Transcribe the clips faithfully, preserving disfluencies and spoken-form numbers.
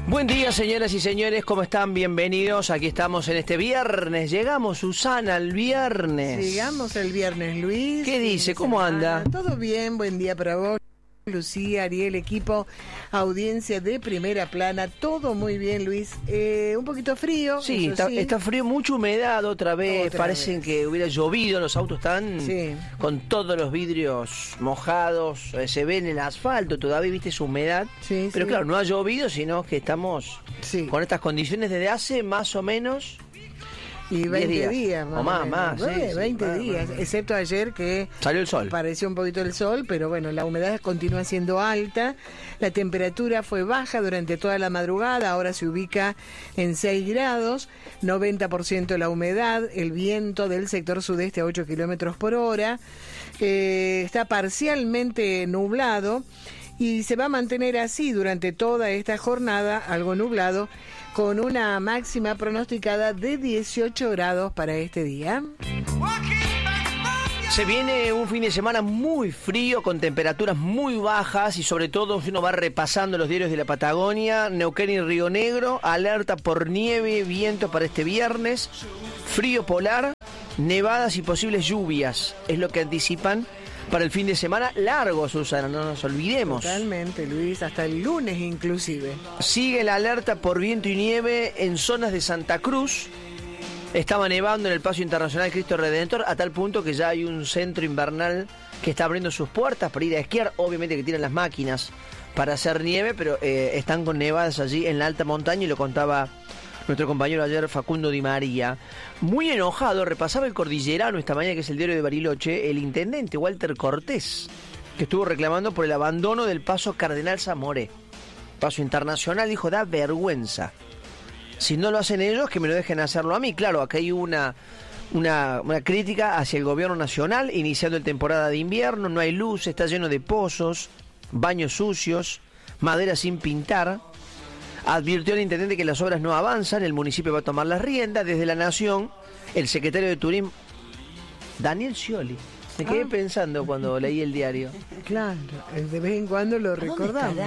Buen día, señoras y señores, ¿cómo están? Bienvenidos. Aquí estamos en este viernes. Llegamos, Susana, al viernes. Llegamos el viernes, Luis. ¿Qué dice? ¿Cómo anda? Todo bien, buen día para vos, Lucía, Ariel, equipo, audiencia de Primera Plana. Todo muy bien, Luis. Eh, un poquito frío. Sí, está, sí, está frío, mucha humedad otra vez. Otra Parecen vez. que hubiera llovido. Los autos están Sí. con todos los vidrios mojados. eh, Se ve en el asfalto todavía, viste, su humedad. Sí, Pero sí. claro, no ha llovido, sino que estamos Sí. con estas condiciones desde hace más o menos... Y veinte días. días, O más, menos. más, sí, Eh, sí, veinte más, días, más. excepto ayer que Salió el sol. apareció un poquito el sol, pero bueno, la humedad continúa siendo alta. La temperatura fue baja durante toda la madrugada, ahora se ubica en seis grados, noventa por ciento la humedad, el viento del sector sudeste a ocho kilómetros por hora, eh, está parcialmente nublado y se va a mantener así durante toda esta jornada, algo nublado, con una máxima pronosticada de dieciocho grados para este día. Se viene un fin de semana muy frío, con temperaturas muy bajas y sobre todo si uno va repasando los diarios de la Patagonia, Neuquén y Río Negro, alerta por nieve, viento para este viernes, frío polar, nevadas y posibles lluvias, es lo que anticipan para el fin de semana largo, Susana, no nos olvidemos. Totalmente, Luis, hasta el lunes inclusive. Sigue la alerta por viento y nieve en zonas de Santa Cruz. Estaba nevando en el Paso Internacional Cristo Redentor a tal punto que ya hay un centro invernal que está abriendo sus puertas para ir a esquiar. Obviamente que tienen las máquinas para hacer nieve, pero eh, están con nevadas allí en la alta montaña y lo contaba nuestro compañero ayer, Facundo Di María. Muy enojado, repasaba el Cordillerano esta mañana, que es el diario de Bariloche, el intendente Walter Cortés, que estuvo reclamando por el abandono del Paso Cardenal Zamoré. Paso Internacional, dijo, da vergüenza. Si no lo hacen ellos, que me lo dejen hacerlo a mí. Claro, acá hay una, una, una crítica hacia el gobierno nacional, iniciando la temporada de invierno, no hay luz, está lleno de pozos, baños sucios, madera sin pintar. Advirtió el intendente que las obras no avanzan, el municipio va a tomar las riendas. Desde la Nación, el secretario de Turismo, Daniel Scioli. Me quedé Ah. pensando cuando leí el diario. Claro, de vez en cuando lo recordamos.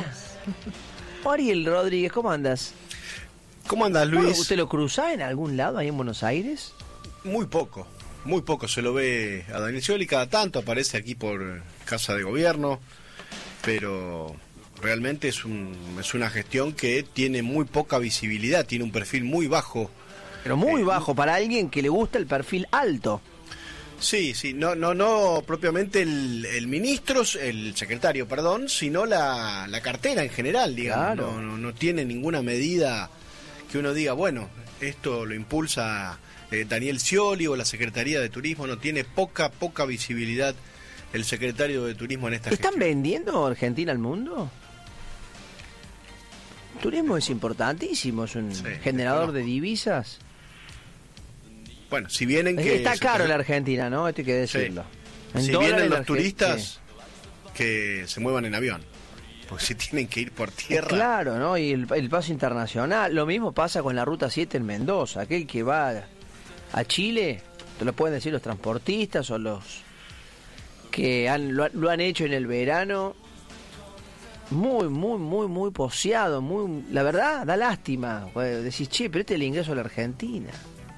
Ariel Rodríguez, ¿cómo andas? ¿Cómo andas, Luis? ¿Usted lo cruza en algún lado ahí en Buenos Aires? Muy poco, muy poco se lo ve a Daniel Scioli, cada tanto aparece aquí por Casa de Gobierno, pero realmente es, un, es una gestión que tiene muy poca visibilidad, tiene un perfil muy bajo. Pero muy Eh, bajo, para alguien que le gusta el perfil alto. Sí, sí, no, no, no propiamente el, el ministro, el secretario, perdón, sino la, la cartera en general, digamos. Claro. No, no, no tiene ninguna medida que uno diga, bueno, esto lo impulsa eh, Daniel Scioli o la Secretaría de Turismo, no tiene poca, poca visibilidad el secretario de Turismo en esta ¿Están gestión. vendiendo Argentina al mundo? El turismo es importantísimo, es un Sí, generador conozco. de divisas. Bueno, si vienen que... Está se- caro la Argentina, ¿no? Esto hay que Sí. decirlo. En Si dólares vienen la los Argen- turistas, sí. que se muevan en avión, porque si tienen que ir por tierra... Claro, ¿no? Y el, el paso internacional. Lo mismo pasa con la Ruta siete en Mendoza. Aquel que va a Chile, te lo pueden decir los transportistas o los que han, lo, han- lo han hecho en el verano. Muy, muy, muy, muy poseado. Muy, la verdad, da lástima. Pues, decís, che, pero este es el ingreso a la Argentina.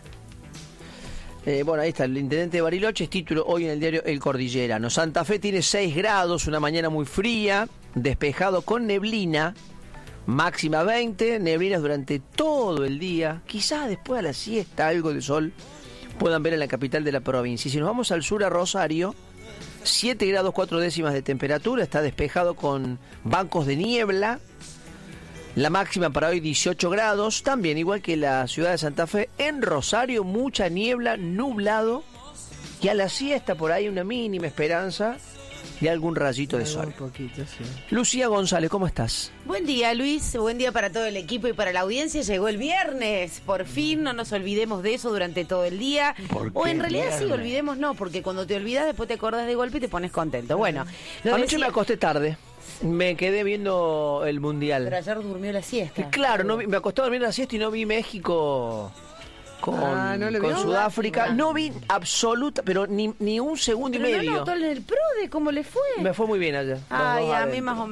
Eh, bueno, ahí está, el intendente de Bariloche, es título hoy en el diario El Cordillerano. Santa Fe tiene seis grados, una mañana muy fría, despejado con neblina, máxima veinte, neblinas durante todo el día. Quizás después a la siesta algo de sol puedan ver en la capital de la provincia. Y si nos vamos al sur, a Rosario, siete grados cuatro décimas de temperatura, está despejado con bancos de niebla. La máxima para hoy dieciocho grados, también igual que la ciudad de Santa Fe. En Rosario mucha niebla, nublado, y a la siesta por ahí una mínima esperanza de algún rayito de sol. Un poquito, sí. Lucía González, ¿cómo estás? Buen día, Luis. Buen día para todo el equipo y para la audiencia. Llegó el viernes. Por fin, no nos olvidemos de eso durante todo el día. ¿Por O qué en realidad sí, viernes? olvidemos no, porque cuando te olvidas después te acordás de golpe y te pones contento. Bueno, lo Anoche decía- me acosté tarde, me quedé viendo el Mundial. pero ayer durmió la siesta. Y claro, no vi- me acosté a dormir la siesta y no vi México con, Ah, ¿no lo con vio? Sudáfrica. No. No vi absoluta, pero ni, ni un segundo Pero y no medio. notó en el PRODE cómo le fue. Me fue muy bien ayer. los Ay, dos a mí adentro. más o menos.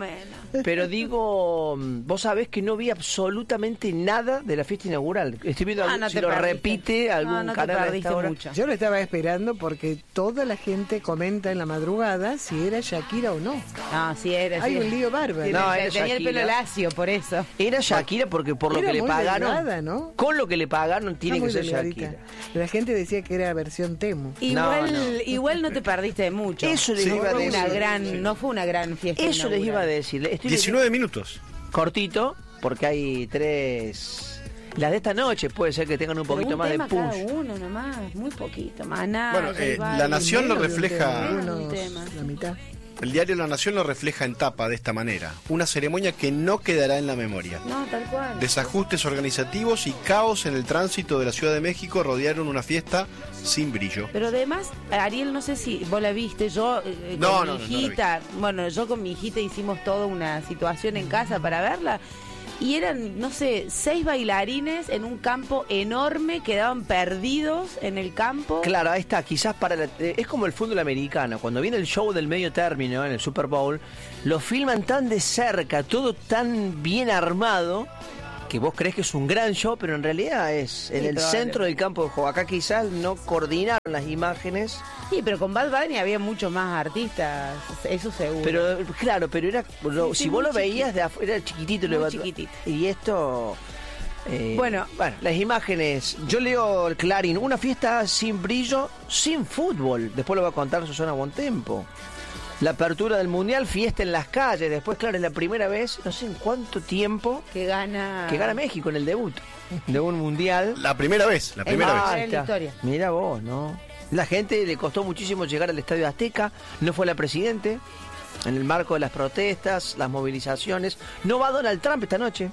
Pero digo, vos sabés que no vi absolutamente nada de la fiesta inaugural. Estoy viendo Ah, algún- no si te lo perdiste. repite algún No, no te canal a perdiste esta hora. mucho. Yo lo estaba esperando porque toda la gente comenta en la madrugada si era Shakira o no. No, sí era. Hay sí un era. lío bárbaro. Sí, No, tenía era el pelo Shakira. lacio, por eso. Era Shakira porque por lo Era que le muy pagaron, delgada, ¿no? con lo que le pagaron tiene Está que muy ser delgadita. Shakira. La gente decía que era versión Temu. Igual no. no, igual no te perdiste de mucho. Eso les Sí. iba a Fue una decir. gran, no fue una gran fiesta. Eso les iba a inaugural. decir. Estoy diecinueve minutos. cortito, porque hay tres. Las de esta noche puede ser que tengan un Pero poquito un más de tema cada push. uno nomás, muy poquito, más nada. Bueno, J eh, Balvin. La Nación lo Menos de un refleja- tema, Un unos- tema. la mitad. El diario La Nación lo refleja en tapa de esta manera. Una ceremonia que no quedará en la memoria. No, tal cual. Desajustes organizativos y caos en el tránsito de la Ciudad de México rodearon una fiesta sin brillo. Pero además, Ariel, no sé si vos la viste, yo eh, con No, mi no, no, no la vi. hijita, bueno, yo con mi hijita hicimos toda una situación en casa para verla. Y eran, no sé, seis bailarines en un campo enorme, quedaban perdidos en el campo. Claro, ahí está, quizás para la- eh, es como el fútbol americano, cuando viene el show del medio término en el Super Bowl, lo filman tan de cerca, todo tan bien armado, que vos crees que es un gran show, pero en realidad es en Sí, el probable. centro del campo de juego. Acá quizás no coordinaron las imágenes, Sí, pero con Bad Bunny había muchos más artistas, eso seguro. pero claro, pero era lo- Sí, si vos muy lo veías de afuera, era chiquitito. Muy lo iba- chiquitito. Y esto... eh, Bueno. bueno, las imágenes. Yo leo el Clarín, una fiesta sin brillo, sin fútbol. Después lo va a contar Susana Bontempo. La apertura del Mundial, fiesta en las calles. Después, claro, es la primera vez, no sé en cuánto tiempo, que gana... que gana México en el debut de un Mundial. La primera vez, la primera más. vez. en la historia. Mira vos, ¿no? La gente le costó muchísimo llegar al Estadio Azteca. No fue la Presidente. En el marco de las protestas, las movilizaciones. No va Donald Trump esta noche.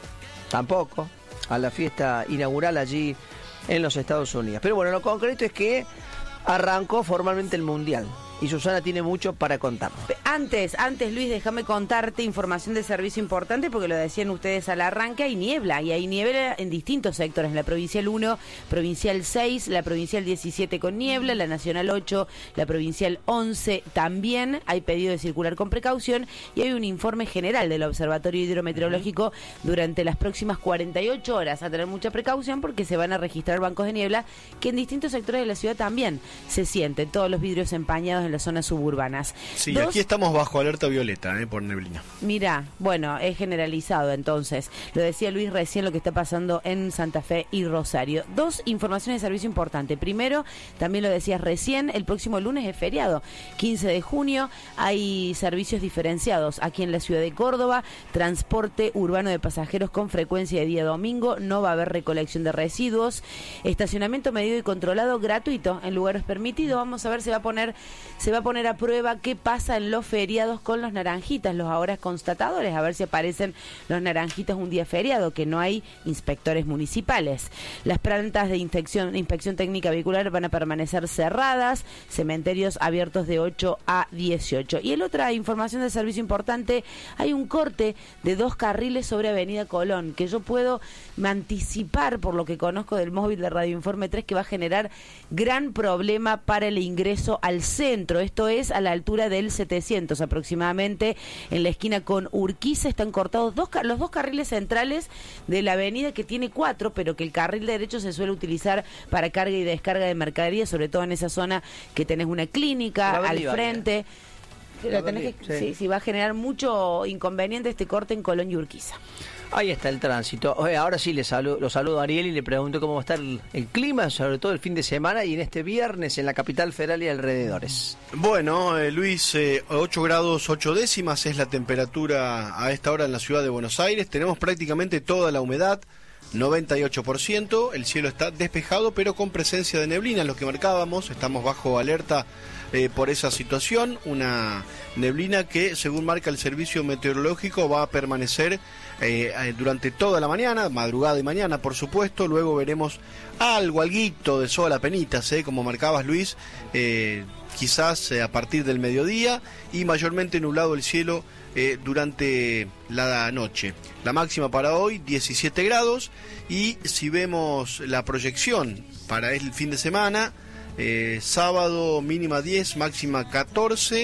Tampoco. A la fiesta inaugural allí en los Estados Unidos. Pero bueno, lo concreto es que arrancó formalmente el Mundial. Y Susana tiene mucho para contarnos. Antes, antes Luis, déjame contarte información de servicio importante porque lo decían ustedes al arranque, hay niebla y hay niebla en distintos sectores, la Provincial uno, Provincial seis, la Provincial diecisiete con niebla, la Nacional ocho, la Provincial once también, hay pedido de circular con precaución y hay un informe general del Observatorio Hidrometeorológico durante las próximas cuarenta y ocho horas, a tener mucha precaución porque se van a registrar bancos de niebla que en distintos sectores de la ciudad también se sienten, todos los vidrios empañados en las zonas suburbanas. Sí, Dos- aquí estamos bajo alerta violeta, eh, por neblina. Mira, bueno, es generalizado entonces. Lo decía Luis recién lo que está pasando en Santa Fe y Rosario. Dos informaciones de servicio importante. Primero, también lo decías recién, el próximo lunes es feriado, quince de junio. Hay servicios diferenciados aquí en la ciudad de Córdoba. Transporte urbano de pasajeros con frecuencia de día domingo. No va a haber recolección de residuos. Estacionamiento medido y controlado gratuito en lugares permitidos. Vamos a ver, se va a poner, se va a poner a prueba qué pasa en los feriados con los naranjitas, los ahora constatadores, a ver si aparecen los naranjitas un día feriado, que no hay inspectores municipales. Las plantas de inspección, inspección técnica vehicular van a permanecer cerradas, cementerios abiertos de ocho a dieciocho. Y el otra información de servicio importante, hay un corte de dos carriles sobre Avenida Colón, que yo puedo me anticipar por lo que conozco del móvil de Radio Informe tres que va a generar gran problema para el ingreso al centro. Esto es a la altura del setecientos aproximadamente, en la esquina con Urquiza. Están cortados dos, los dos carriles centrales de la avenida, que tiene cuatro, pero que el carril derecho se suele utilizar para carga y descarga de mercadería, sobre todo en esa zona que tenés una clínica La al Berlín, frente. La Lo tenés que, Berlín, sí. sí, sí, va a generar mucho inconveniente este corte en Colón y Urquiza. Ahí está el tránsito. Oye, ahora sí le saludo, lo saludo a Ariel y le pregunto cómo va a estar el, el clima, sobre todo el fin de semana y en este viernes en la capital federal y alrededores. Bueno, eh, Luis, eh, ocho grados ocho décimas es la temperatura a esta hora en la ciudad de Buenos Aires. Tenemos prácticamente toda la humedad, noventa y ocho por ciento. El cielo está despejado, pero con presencia de neblina, lo que marcábamos. Estamos bajo alerta eh, por esa situación. Una neblina que, según marca el servicio meteorológico, va a permanecer eh, eh, durante toda la mañana, madrugada y mañana, por supuesto. Luego veremos algo, alguito de sol, apenitas, eh, como marcabas, Luis, eh, quizás eh, a partir del mediodía, y mayormente nublado el cielo eh, durante la noche. La máxima para hoy, diecisiete grados, y si vemos la proyección para el fin de semana, eh, sábado mínima diez, máxima catorce,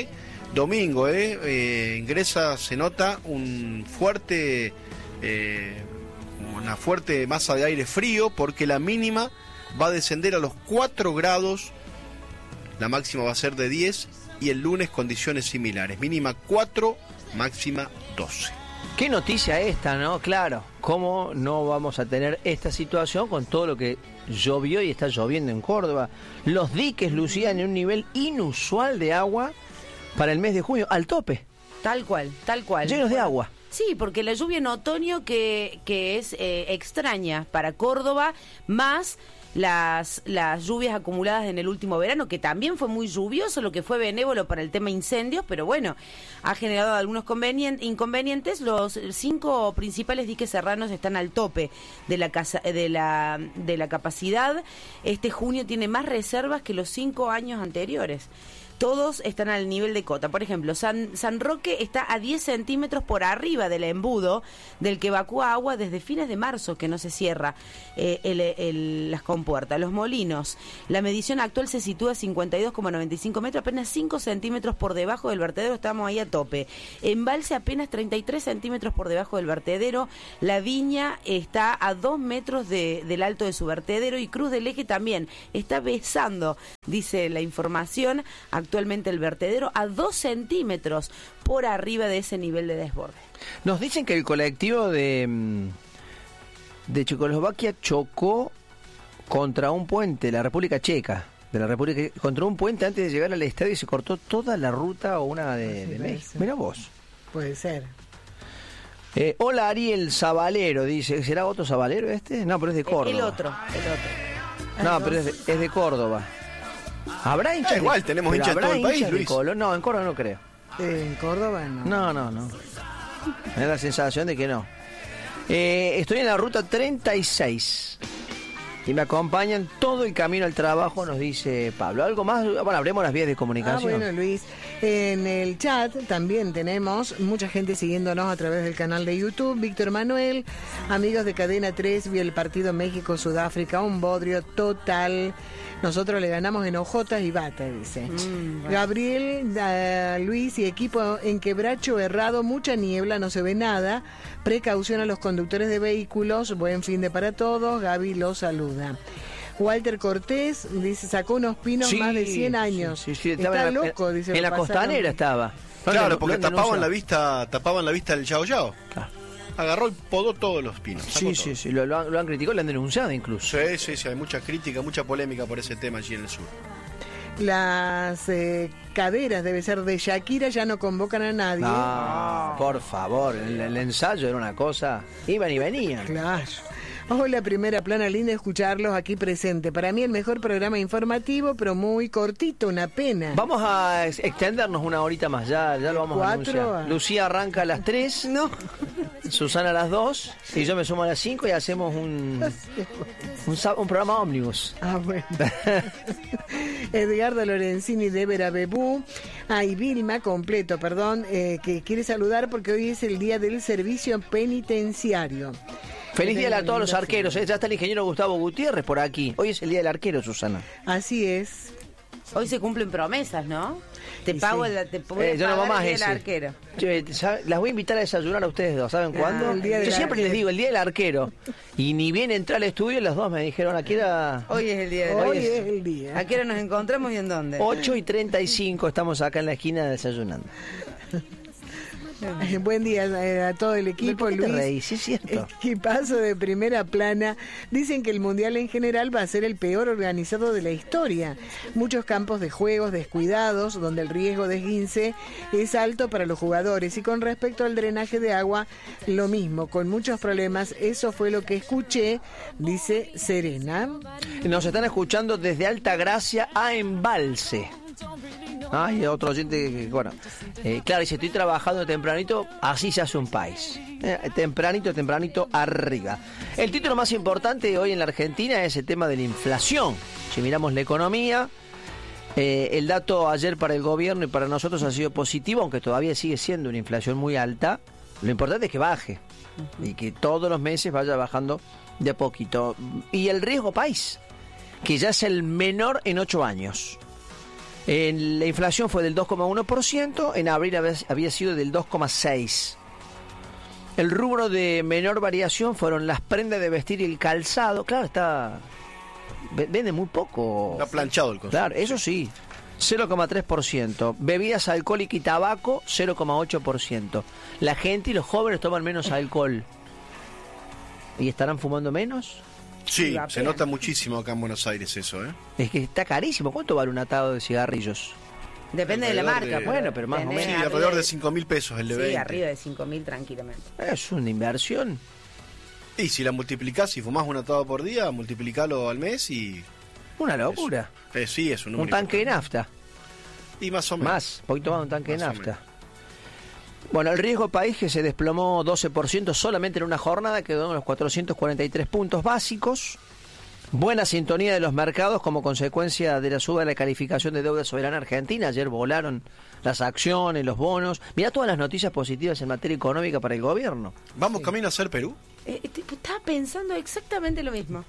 domingo, ¿eh? Eh, ingresa, se nota un fuerte, eh, una fuerte masa de aire frío, porque la mínima va a descender a los cuatro grados, la máxima va a ser de diez, y el lunes condiciones similares, mínima cuatro, máxima doce. Qué noticia esta, ¿no? Claro, ¿cómo no vamos a tener esta situación con todo lo que llovió y está lloviendo en Córdoba? Los diques lucían en un nivel inusual de agua para el mes de junio, al tope. Tal cual, tal cual. Llenos de agua. Sí, porque la lluvia en otoño que, que es eh, extraña para Córdoba, más las, las lluvias acumuladas en el último verano, que también fue muy lluvioso, lo que fue benévolo para el tema incendios, pero bueno, ha generado algunos convenien- inconvenientes. Los cinco principales diques serranos están al tope de la, casa, de, la, de la capacidad. Este junio tiene más reservas que los cinco años anteriores. Todos están al nivel de cota. Por ejemplo, San, San Roque está a diez centímetros por arriba del embudo del que evacúa agua desde fines de marzo, que no se cierra eh, el, el, las compuertas. Los Molinos, la medición actual se sitúa a cincuenta y dos coma noventa y cinco metros, apenas cinco centímetros por debajo del vertedero, estamos ahí a tope. Embalse apenas treinta y tres centímetros por debajo del vertedero. La Viña está a dos metros de, del alto de su vertedero, y Cruz del Eje también está besando, dice la información, actualmente el vertedero a dos centímetros por arriba de ese nivel de desborde. Nos dicen que el colectivo de, de Checoslovaquia chocó contra un puente, la República Checa, de la República, contra un puente antes de llegar al estadio, y se cortó toda la ruta o una de, de México. Mira vos. Puede ser. Eh, hola Ariel Zabalero, dice. ¿Será otro Zabalero este? No, pero es de Córdoba. El otro, el otro. No, pero es de, es de Córdoba. ¿Habrá hinchas? Ah, igual, de, tenemos hinchas en todo el país, Luis. Colón? No, en Córdoba no creo. En Córdoba no. No, no, no. Me da la sensación de que no. Eh, estoy en la ruta treinta y seis y me acompañan todo el camino al trabajo, nos dice Pablo. ¿Algo más? Bueno, abremos las vías de comunicación. Ah, bueno, Luis. En el chat también tenemos mucha gente siguiéndonos a través del canal de YouTube. Víctor Manuel, amigos de Cadena tres, vi el partido México-Sudáfrica, un bodrio total. Nosotros le ganamos en hojotas y bata, dice. Mm, bueno. Gabriel, uh, Luis y equipo en Quebracho Errado, mucha niebla, no se ve nada. Precaución a los conductores de vehículos, buen fin de para todos. Gaby los saluda. Walter Cortés dice, sacó unos pinos sí, más de cien años. Sí, sí, sí, está en loco, la, dice. En la costanera estaba. Claro, porque tapaban la vista, tapaban la vista del Yao Yao. Claro. Agarró y podó todos los pinos. Sí, sí, sí, lo, lo, han, lo han criticado, lo han denunciado incluso. Sí, sí, sí, hay mucha crítica, mucha polémica por ese tema allí en el sur. Las eh, caderas, debe ser de Shakira, ya no convocan a nadie. No, por favor, el, el ensayo era una cosa, iban y venían. Claro. Hola, Primera Plana, linda escucharlos aquí presente. Para mí el mejor programa informativo, pero muy cortito, una pena. Vamos a extendernos una horita más, ya, ya lo vamos a anunciar. A... Lucía arranca a las tres, no. Susana a las dos, y yo me sumo a las cinco y hacemos un, un, un programa ómnibus. Ah, bueno. Edgardo Lorenzini de Verabebú. Ah, y Vilma, completo, perdón, eh, que quiere saludar porque hoy es el día del servicio penitenciario. Feliz día a todos los arqueros, ¿eh? Ya está el ingeniero Gustavo Gutiérrez por aquí. Hoy es el día del arquero, Susana. Así es. Hoy se cumplen promesas, ¿no? Te y pago sí. el, te eh, yo no más el día ese. del arquero. Yo, las voy a invitar a desayunar a ustedes dos, ¿saben ah, cuándo? Yo siempre arquero. Les digo, el día del arquero. Y ni bien entré al estudio, las dos me dijeron, ¿a qué hora? Hoy es el día del arquero. Hoy es el día. ¿A qué hora nos encontramos y en dónde? ocho y treinta y cinco, estamos acá en la esquina desayunando. Buen día eh, a todo el equipo. ¿Por qué Luis, te reís? Es cierto. Equipazo de Primera Plana. Dicen que el Mundial en general va a ser el peor organizado de la historia. Muchos campos de juegos descuidados, donde el riesgo de esguince es alto para los jugadores. Y con respecto al drenaje de agua, lo mismo, con muchos problemas. Eso fue lo que escuché, dice Serena. Nos están escuchando desde Altagracia a Embalse. Ay, otro oyente que, bueno, eh, claro, dice, estoy trabajando tempranito, así se hace un país. Eh, tempranito, tempranito, arriba. El título más importante hoy en la Argentina es el tema de la inflación. Si miramos la economía, eh, el dato ayer para el gobierno y para nosotros ha sido positivo, aunque todavía sigue siendo una inflación muy alta. Lo importante es que baje y que todos los meses vaya bajando de a poquito. Y el riesgo país, que ya es el menor en ocho años. En, la inflación fue del dos coma uno por ciento, en abril había, había sido del dos coma seis por ciento. El rubro de menor variación fueron las prendas de vestir y el calzado. Claro, está vende muy poco. Está planchado el consumo. Claro, eso sí. cero coma tres por ciento. Bebidas alcohólicas y tabaco, cero coma ocho por ciento. La gente y los jóvenes toman menos alcohol. ¿Y estarán fumando menos? Sí, se nota muchísimo acá en Buenos Aires eso, ¿eh? Es que está carísimo. ¿Cuánto vale un atado de cigarrillos? Depende de la marca. De, bueno, pero más o menos. Sí, alrededor de cinco mil pesos el de sí, veinte. arriba de cinco mil tranquilamente. Es una inversión. Y si la multiplicás, si fumás un atado por día, multiplicalo al mes y... Una locura. Es, eh, sí, es un número Un tanque de importante. nafta. Y más o menos. Más, poquito más de un tanque de Más o nafta. menos. Bueno, el riesgo país que se desplomó doce por ciento solamente en una jornada, quedó en los cuatrocientos cuarenta y tres puntos básicos. Buena sintonía de los mercados como consecuencia de la suba de la calificación de deuda soberana argentina. Ayer volaron las acciones, los bonos. Mirá todas las noticias positivas en materia económica para el gobierno. ¿Vamos camino a ser Perú? Eh, te- estaba pensando exactamente lo mismo.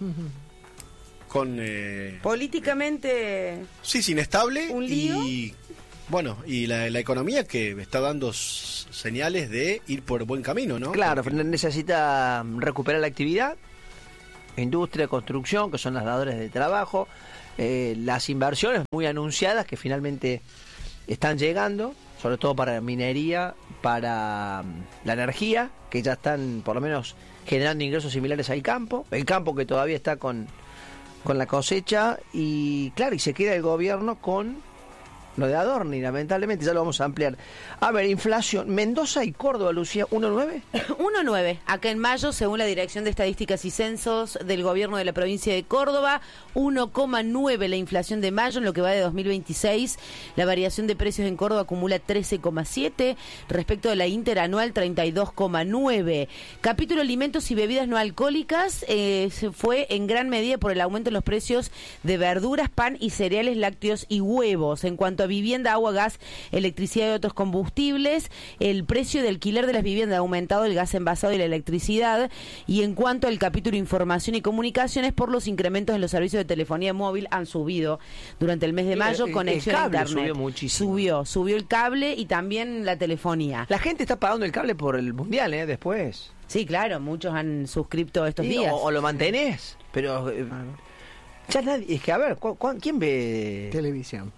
Con... Eh, Políticamente... sí, es inestable. ¿Un lío? Y bueno, y la, la economía que está dando s- señales de ir por buen camino, ¿no? Claro, Porque- necesita recuperar la actividad. Industria, construcción, que son las dadoras de trabajo, eh, las inversiones muy anunciadas que finalmente están llegando, sobre todo para minería, para mm, la energía, que ya están por lo menos generando ingresos similares al campo, el campo que todavía está con, con la cosecha, y claro, y se queda el gobierno con lo de Adorni, lamentablemente, ya lo vamos a ampliar. A ver, inflación, Mendoza y Córdoba, Lucía, uno coma nueve. uno coma nueve, acá en mayo, según la Dirección de Estadísticas y Censos del Gobierno de la provincia de Córdoba, uno coma nueve la inflación de mayo en lo que va de dos mil veintiséis. La variación de precios en Córdoba acumula trece coma siete, respecto de la interanual treinta y dos coma nueve. Capítulo alimentos y bebidas no alcohólicas eh, se fue en gran medida por el aumento en los precios de verduras, pan y cereales, lácteos y huevos. En cuanto a vivienda, agua, gas, electricidad y otros combustibles, el precio de alquiler de las viviendas ha aumentado, el gas envasado y la electricidad. Y en cuanto al capítulo información y comunicaciones, por los incrementos en los servicios de telefonía móvil han subido durante el mes de mayo. El- el conexión a cable internet subió muchísimo. subió subió el cable y también la telefonía. La gente está pagando el cable por el mundial, ¿eh? Después. Sí, claro, muchos han suscripto estos Sí, días. o, o lo mantenés, pero eh, ya nadie, es que a ver, ¿cu- cu- ¿quién ve? Televisión.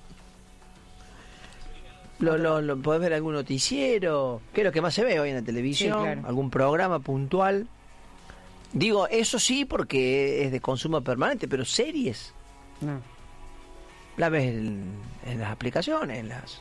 Lo, lo, lo- ¿Podés ver algún noticiero? ¿Qué es lo que más se ve hoy en la televisión? Sí, claro. ¿Algún programa puntual? Digo, eso sí, porque es de consumo permanente, pero series, No. la ves en, en las aplicaciones, en las,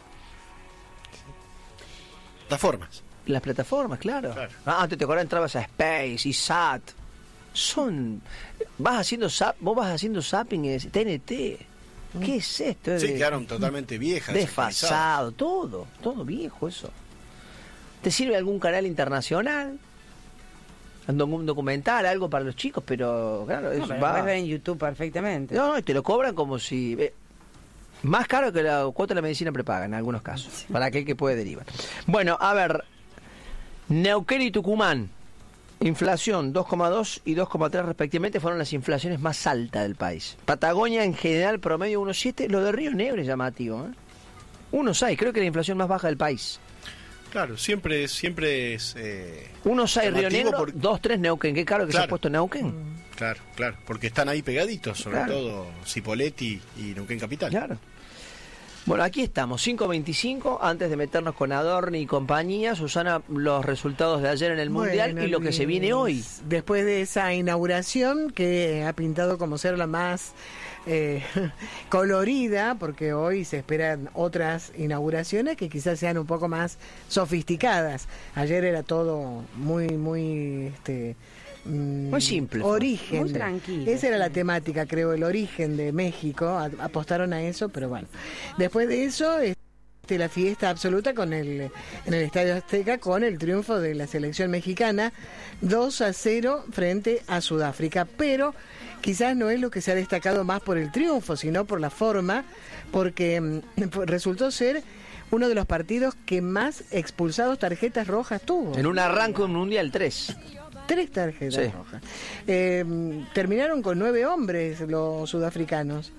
Plataformas. en las plataformas, claro. Claro. Ah, antes te acordás, entrabas a Space y Sat. Son. Vas haciendo zap, vos vas haciendo zapping y decís, T N T. ¿Qué es esto? Es Sí, de- quedaron totalmente viejas. desactualizadas. desfasado, todo, todo viejo eso. ¿Te sirve algún canal internacional? ¿Algún documental, algo para los chicos? Pero claro, No, eso pero lo va. puedes ver en YouTube perfectamente. No, no, y te lo cobran como si... eh, más caro que la cuota de la medicina prepaga en algunos casos, para aquel que puede derivar. Bueno, a ver, Neuquén y Tucumán, inflación dos coma dos y dos coma tres respectivamente, fueron las inflaciones más altas del país. Patagonia en general promedio uno coma siete, lo de Río Negro es llamativo, ¿eh? uno coma seis, creo que es la inflación más baja del país. Claro, siempre, siempre es... Eh, uno coma seis Río llamativo Negro, por- dos coma tres Neuquén, qué caro que se ha Claro. puesto Neuquén. Claro, claro, porque están ahí pegaditos, sobre Claro. todo Cipolletti y Neuquén Capital. Claro. Bueno, aquí estamos, cinco veinticinco, antes de meternos con Adorni y compañía, Susana, los resultados de ayer en el Mundial Bueno, y lo que se Luis, viene hoy. Después de esa inauguración que ha pintado como ser la más eh, colorida, porque hoy se esperan otras inauguraciones que quizás sean un poco más sofisticadas. Ayer era todo muy, muy... Este, mm, Muy simple fue. Origen. Muy tranquilo, Esa era la sí. temática, creo, el origen de México. A- Apostaron a eso, pero bueno. Después de eso... este, la fiesta absoluta con el en el Estadio Azteca con el triunfo de la selección mexicana dos a cero frente a Sudáfrica, pero quizás no es lo que se ha destacado más por el triunfo, sino por la forma, porque mm, resultó ser uno de los partidos que más expulsados tarjetas rojas tuvo. En un arranque de un Mundial tres. Tres tarjetas Sí. rojas. Eh, terminaron con nueve hombres los sudafricanos.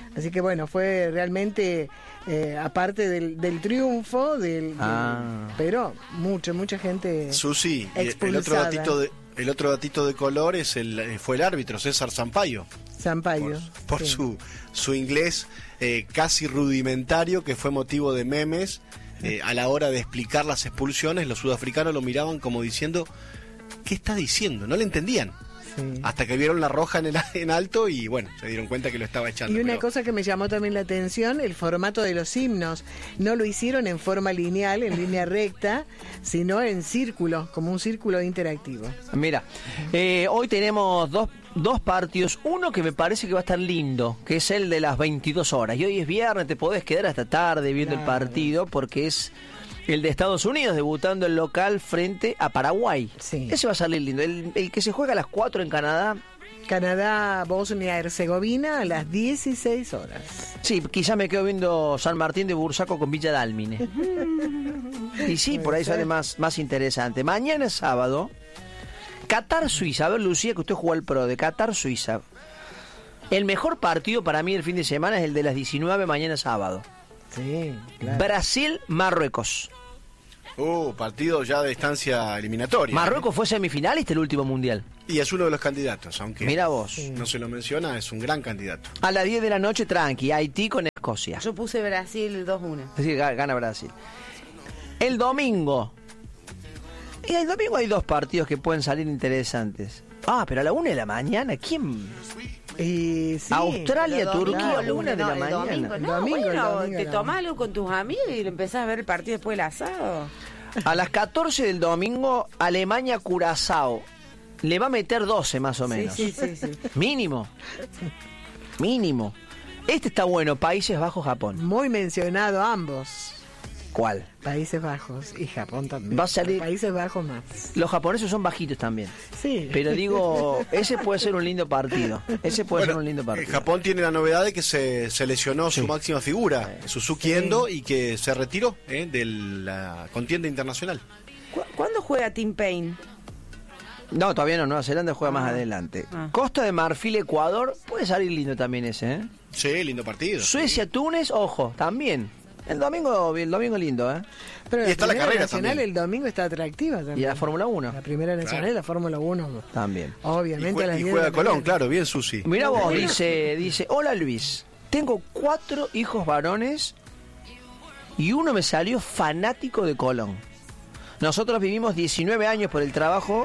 Así que bueno, fue realmente, eh, aparte del, del triunfo, del, Ah. del- pero mucha, mucha gente Susi, y el expulsada. otro datito de el otro datito de color es el fue el árbitro César Sampaio, Sampaio. por, por sí. su su inglés eh, casi rudimentario, que fue motivo de memes. Eh, a la hora de explicar las expulsiones, los sudafricanos lo miraban como diciendo, ¿qué está diciendo? No le entendían. Sí. Hasta que vieron la roja en, el, en alto y bueno, se dieron cuenta que lo estaba echando. Y una pero- cosa que me llamó también la atención, el formato de los himnos. No lo hicieron en forma lineal, en línea recta, sino en círculo, como un círculo interactivo. Mira, eh, hoy tenemos dos, dos partidos. Uno que me parece que va a estar lindo, que es el de las veintidós horas. Y hoy es viernes, te podés quedar hasta tarde viendo el Claro. partido porque es el de Estados Unidos debutando el local frente a Paraguay. Sí. Ese va a salir lindo. El, el que se juega a las cuatro en Canadá, Canadá, Bosnia, Herzegovina a las dieciséis horas. sí, quizás me quedo viendo San Martín de Bursaco con Villa Dálmine. Y sí, por ahí Puede ser. sale más, más interesante. Mañana es sábado, Qatar-Suiza. A ver, Lucía, que usted jugó al Pro de Qatar-Suiza. El mejor partido para mí el fin de semana es el de las diecinueve, mañana sábado. Sí, claro. Brasil-Marruecos. Uh, partido ya de distancia eliminatoria. Marruecos fue semifinalista el último mundial. Y es uno de los candidatos, aunque Mira vos. no se lo menciona, es un gran candidato. A las diez de la noche, tranqui, Haití con Escocia. Yo puse Brasil dos uno. Es decir, ga- gana Brasil. El domingo. Y el domingo hay dos partidos que pueden salir interesantes. Ah, pero a la una de la mañana, ¿quién? Y sí, Australia, Pero domingo, Turquía, lunes, una de no, la el mañana. domingo, El no, domingo, el bueno, domingo, te el tomás domingo. algo con tus amigos y lo empezás a ver el partido después del asado. A las catorce del domingo, Alemania-Curazao. Le va a meter doce más o menos. Sí, sí, sí, sí. Mínimo. Mínimo. Este está bueno, Países Bajos-Japón. muy mencionado ambos. ¿Cuál? Países Bajos y Japón también. Va a salir- Países Bajos más. Los japoneses son bajitos también. Sí. Pero digo, ese puede ser un lindo partido. Ese puede ser un lindo eh, partido. Japón tiene la novedad de que se, se lesionó su máxima figura, Suzuki Endo, y que se retiró eh, de la contienda internacional. ¿Cu- ¿Cuándo juega Team Payne? No, todavía no. Nueva Zelanda juega más adelante. Ah. Costa de Marfil, Ecuador. Puede salir lindo también ese, ¿eh? Sí, lindo partido. Suecia, Túnez, ojo, también. El domingo, el domingo lindo, ¿eh? Pero Y está la primera carrera nacional también. el domingo está atractiva también. Y la Fórmula uno. La primera nacional Claro. y la Fórmula uno. También. Y, Obviamente a las jue- y diez de juega la Colón, mañana. claro, bien Susi. Mira vos, dice, dice, hola Luis, tengo cuatro hijos varones y uno me salió fanático de Colón. Nosotros vivimos diecinueve años por el trabajo.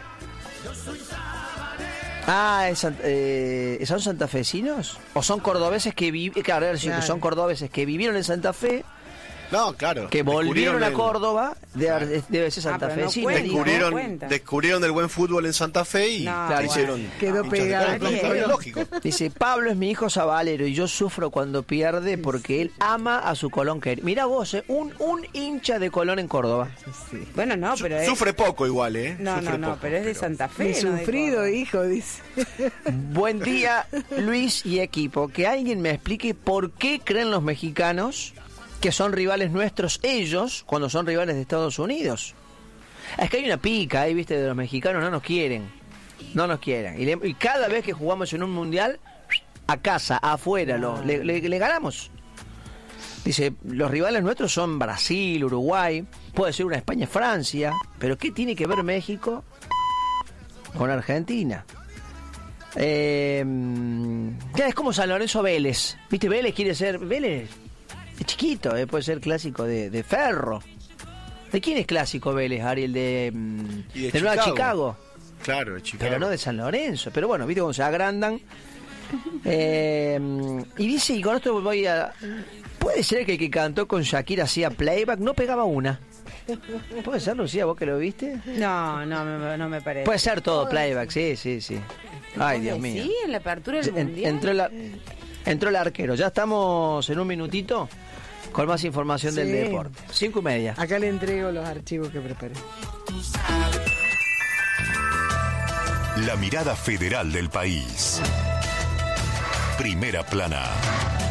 Ah, ¿es sant- eh, ¿son santafesinos? ¿O son cordobeses que vivieron? Claro, decir que Claro. son cordobeses que vivieron en Santa Fe, No, claro. que volvieron a el- Córdoba, debe, debe ser Ah, pero no santafesino. cuenta. Descubrieron, No cuenta. descubrieron el buen fútbol en Santa Fe y No, claro, bueno. hicieron. Quedó hinchas de pegado. Colón. Está bien, lógico. Dice, Pablo es mi hijo sabalero y yo sufro cuando pierde porque él ama a su Colón. Que mira vos, eh, un, un hincha de Colón en Córdoba. Bueno, no, pero es... Sufre poco igual, ¿eh? No, Sufre no, no, poco, pero es de Santa Fe. Mi no de sufrido Córdoba. hijo, dice. Buen día, Luis y equipo. Que alguien me explique por qué creen los mexicanos que son rivales nuestros ellos cuando son rivales de Estados Unidos. Es que hay una pica ahí, viste, de los mexicanos, no nos quieren. No nos quieren. Y, le- y cada vez que jugamos en un mundial, a casa, afuera, lo, le, le- le ganamos. Dice, los rivales nuestros son Brasil, Uruguay, puede ser una España-Francia, pero ¿qué tiene que ver México con Argentina? Eh, ya es como San Lorenzo Vélez. ¿Viste? Vélez quiere ser... Vélez es chiquito, eh, puede ser clásico de, de Ferro. ¿De quién es clásico Vélez, Ariel? De, mm, Y de de Nueva Chicago. Chicago. Claro, de Chicago. Pero no de San Lorenzo. Pero bueno, viste cómo se agrandan. Eh, y dice, y con esto voy a... ¿Puede ser que el que cantó con Shakira hacía playback? No pegaba una. ¿Puede ser, Lucía, vos que lo viste? No, no, me- no me parece. Puede ser todo playback, sí, sí, sí. Ay, Dios mío. Sí, en la apertura del En- mundial. entró, la- entró el arquero. Ya estamos en un minutito con más información del Sí. deporte. Cinco y media. Acá le entrego los archivos que preparé. La mirada federal del país. Primera plana.